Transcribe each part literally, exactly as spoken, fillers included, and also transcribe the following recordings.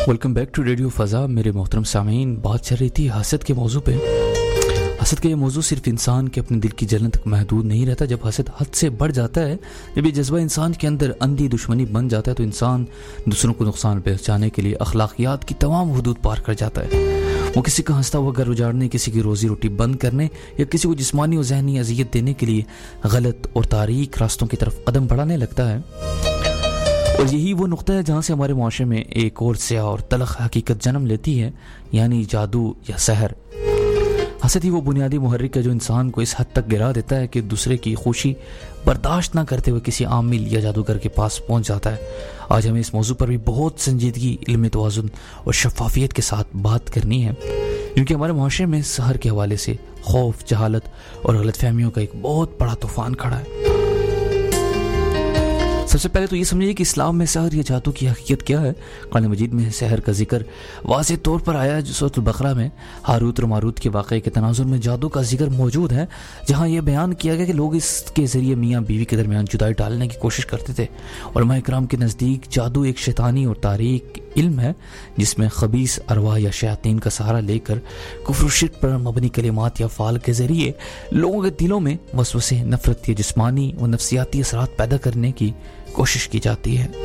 Welcome back to radio فضا. میرے محترم سامعین، بات چل رہی تھی حسد کے موضوع پہ. حسد کا یہ موضوع صرف انسان کے اپنے دل کی جلن تک محدود نہیں رہتا. جب حسد حد سے بڑھ جاتا ہے، جب یہ جذبہ انسان کے اندر اندھی دشمنی بن جاتا ہے، تو انسان دوسروں کو نقصان پہنچانے کے لیے اخلاقیات کی تمام حدود پار کر جاتا ہے. وہ کسی کا ہنستا ہوا گھر اجاڑنے، کسی کی روزی روٹی بند کرنے یا کسی کو جسمانی اور ذہنی اذیت دینے کے لیے غلط اور تاریک راستوں کی طرف قدم بڑھانے لگتا ہے. اور یہی وہ نقطہ ہے جہاں سے ہمارے معاشرے میں ایک اور سیاہ اور تلخ حقیقت جنم لیتی ہے، یعنی جادو یا سحر. حسد ہی وہ بنیادی محرک ہے جو انسان کو اس حد تک گرا دیتا ہے کہ دوسرے کی خوشی برداشت نہ کرتے ہوئے کسی عامل یا جادوگر کے پاس پہنچ جاتا ہے. آج ہمیں اس موضوع پر بھی بہت سنجیدگی، علم توازن اور شفافیت کے ساتھ بات کرنی ہے، کیونکہ ہمارے معاشرے میں سحر کے حوالے سے خوف، جہالت اور غلط فہمیوں کا ایک بہت بڑا طوفان کھڑا ہے. سب سے پہلے تو یہ سمجھیے کہ اسلام میں سحر یا جادو کی حقیقت کیا ہے. قرآن مجید میں سحر کا ذکر واضح طور پر آیا ہے. جو سورۃ البقرہ میں ہاروت اور ماروت کے واقعے کے تناظر میں جادو کا ذکر موجود ہے، جہاں یہ بیان کیا گیا کہ لوگ اس کے ذریعے میاں بیوی کے درمیان جدائی ڈالنے کی کوشش کرتے تھے. علماء کرام کے نزدیک جادو ایک شیطانی اور تاریک علم ہے جس میں خبیث ارواح یا شیاطین کا سہارا لے کر کفر و شرک پر مبنی کلمات یا افعال کے ذریعے لوگوں کے دلوں میں وسوسے، نفرت یا جسمانی و نفسیاتی اثرات پیدا کرنے کی کوشش کی جاتی ہے.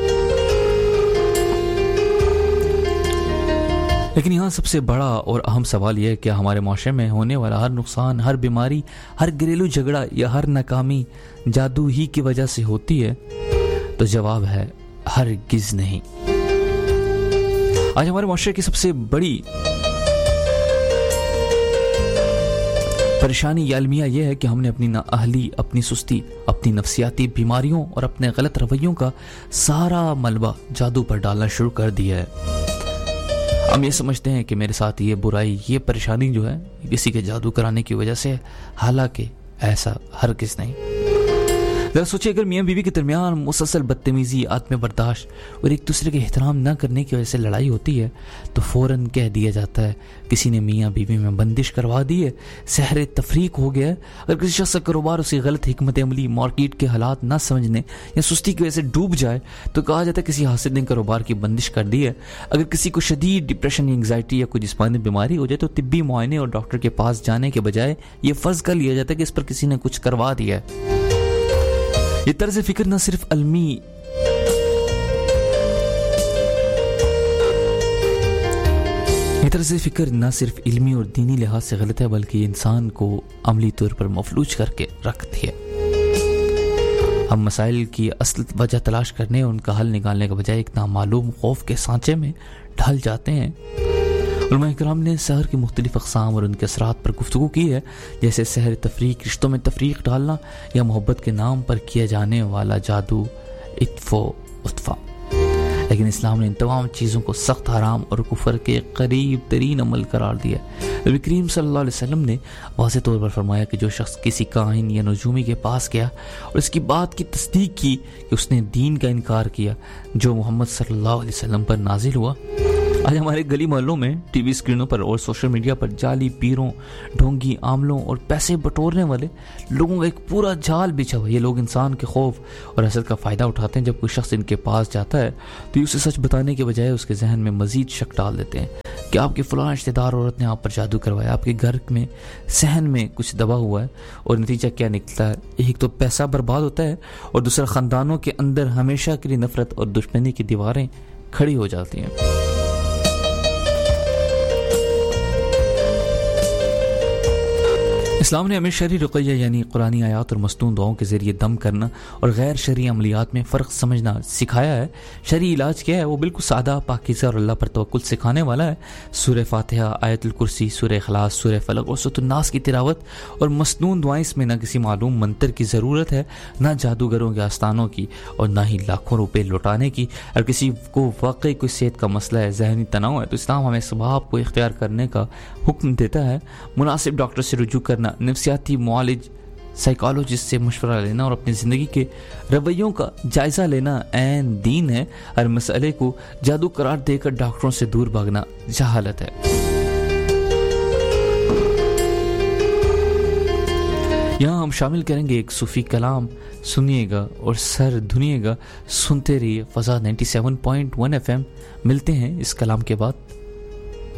لیکن یہاں سب سے بڑا اور اہم سوال یہ ہے کہ ہمارے معاشرے میں ہونے والا ہر نقصان، ہر بیماری، ہر گھریلو جھگڑا یا ہر ناکامی جادو ہی کی وجہ سے ہوتی ہے؟ تو جواب ہے ہرگز نہیں. آج ہمارے معاشرے کی سب سے بڑی پریشانی یا المیہ یہ ہے کہ ہم نے اپنی نااہلی، اپنی سستی، اپنی نفسیاتی بیماریوں اور اپنے غلط رویوں کا سارا ملبہ جادو پر ڈالنا شروع کر دیا ہے. ہم یہ سمجھتے ہیں کہ میرے ساتھ یہ برائی، یہ پریشانی جو ہے کسی کے جادو کرانے کی وجہ سے، حالانکہ ایسا ہرگز نہیں. ذرا سوچیں، اگر میاں بیوی کے درمیان مسلسل بدتمیزی، عدم برداشت اور ایک دوسرے کے احترام نہ کرنے کی وجہ سے لڑائی ہوتی ہے تو فوراً کہہ دیا جاتا ہے کسی نے میاں بیوی میں بندش کروا دی ہے، سحر تفریق ہو گیا ہے. اگر کسی شخص کا کاروبار اسی غلط حکمت عملی، مارکیٹ کے حالات نہ سمجھنے یا سستی کی وجہ سے ڈوب جائے تو کہا جاتا ہے کسی حاسد نے کاروبار کی بندش کر دی ہے. اگر کسی کو شدید ڈپریشن یا انگزائٹی یا کوئی جسمانی بیماری ہو جائے تو طبی معائنے اور ڈاکٹر کے پاس جانے کے بجائے یہ فرض کر لیا جاتا ہے کہ اس پر کسی نے کچھ کروا دیا ہے. یہ طرز فکر نہ صرف علمی یہ طرز فکر نہ صرف علمی اور دینی لحاظ سے غلط ہے، بلکہ یہ انسان کو عملی طور پر مفلوج کر کے رکھتی ہے. ہم مسائل کی اصل وجہ تلاش کرنے اور ان کا حل نکالنے کے بجائے ایک نامعلوم خوف کے سانچے میں ڈھل جاتے ہیں. علماء کرام نے سحر کی مختلف اقسام اور ان کے اثرات پر گفتگو کی ہے، جیسے سحر تفریق، رشتوں میں تفریق ڈالنا، یا محبت کے نام پر کیا جانے والا جادو، عطف و عطفہ. لیکن اسلام نے ان تمام چیزوں کو سخت حرام اور کفر کے قریب ترین عمل قرار دیا. نبی کریم صلی اللہ علیہ وسلم نے واضح طور پر فرمایا کہ جو شخص کسی کاہن یا نجومی کے پاس گیا اور اس کی بات کی تصدیق کی کہ اس نے دین کا انکار کیا جو محمد صلی اللہ علیہ وسلم پر نازل ہوا. آج ہمارے گلی محلوں میں، ٹی وی اسکرینوں پر اور سوشل میڈیا پر جعلی پیروں، ڈھونگی عاملوں اور پیسے بٹورنے والے لوگوں کا ایک پورا جال بچھا ہوا ہے. یہ لوگ انسان کے خوف اور حسد کا فائدہ اٹھاتے ہیں. جب کوئی شخص ان کے پاس جاتا ہے تو یہ اسے سچ بتانے کے بجائے اس کے ذہن میں مزید شک ڈال دیتے ہیں کہ آپ کے فلاں رشتہ دار عورت نے آپ پر جادو کروایا، آپ کے گھر میں صحن میں کچھ دبا ہوا ہے. اور نتیجہ کیا نکلتا ہے؟ ایک تو پیسہ برباد ہوتا ہے اور دوسرا خاندانوں کے اندر ہمیشہ کے لیے نفرت اور دشمنی کی دیواریں کھڑی ہو جاتی ہیں. اسلام نے ہمیں شرعی رقیہ یعنی قرآنی آیات اور مصنون دعاؤں کے ذریعے دم کرنا اور غیر شرعی عملیات میں فرق سمجھنا سکھایا ہے. شرعی علاج کیا ہے؟ وہ بالکل سادہ، پاکیزہ اور اللہ پر توکل سکھانے والا ہے. سورہ فاتحہ، آیت الکرسی، سورہ اخلاص، سورہ فلق اور سورۃ الناس کی تلاوت اور مصنون دعائیں. اس میں نہ کسی معلوم منتر کی ضرورت ہے، نہ جادوگروں کے آستانوں کی، اور نہ ہی لاکھوں روپے لوٹانے کی. اگر کسی کو واقعی کوئی صحت کا مسئلہ ہے، ذہنی تناؤ ہے، تو اسلام ہمیں اسباب کو اختیار کرنے کا حکم دیتا ہے. مناسب ڈاکٹر سے رجوع کرنا، نفسیاتی معالج سائیکالوجسٹ سے مشورہ لینا اور اپنی زندگی کے رویوں کا جائزہ لینا عین دین ہے. ہر مسئلے کو جادو قرار دے کر ڈاکٹروں سے دور بھاگنا جہالت ہے. یہاں ہم شامل کریں گے ایک صوفی کلام، سنیے گا اور سر دھنیے گا، سنتے رہیے فضا ninety seven point one F M. ملتے ہیں اس کلام کے بعد۔